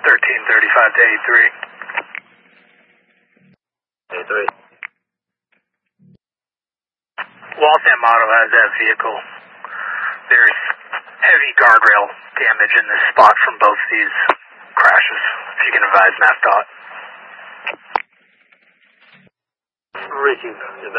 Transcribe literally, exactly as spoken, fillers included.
thirteen thirty-five to A three. A three. Waltham Auto has that vehicle. There's heavy guardrail damage in this spot from both these crashes. If you can advise MassDOT. Reaching.